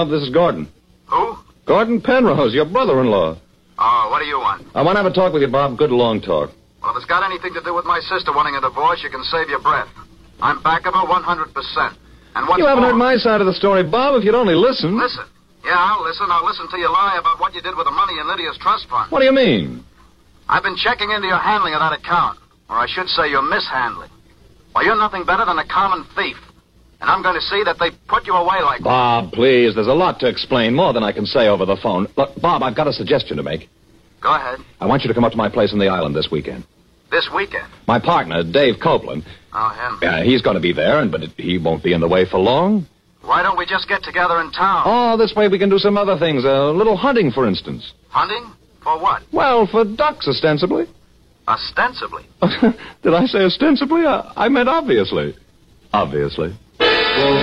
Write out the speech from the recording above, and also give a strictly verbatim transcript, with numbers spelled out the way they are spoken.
this is Gordon. Who? Gordon Penrose, your brother-in-law. Oh, what do you want? I want to have a talk with you, Bob. Good long talk. Well, if it's got anything to do with my sister wanting a divorce, you can save your breath. I'm back of her one hundred percent. And what's You haven't more, heard my side of the story, Bob. If you'd only listen. Listen. Yeah, I'll listen. I'll listen till you lie about what you did with the money in Lydia's trust fund. What do you mean? I've been checking into your handling of that account. Or I should say your mishandling. Well, you're nothing better than a common thief. And I'm going to see that they put you away like that. Bob, please. There's a lot to explain, more than I can say over the phone. Look, Bob, I've got a suggestion to make. Go ahead. I want you to come up to my place on the island this weekend. This weekend? My partner, Dave Copeland. Oh, him. Yeah, he's going to be there, and but he won't be in the way for long. Why don't we just get together in town? Oh, this way we can do some other things. A little hunting, for instance. Hunting? For what? Well, for ducks, ostensibly. Ostensibly? Did I say ostensibly? I, I meant obviously. Obviously.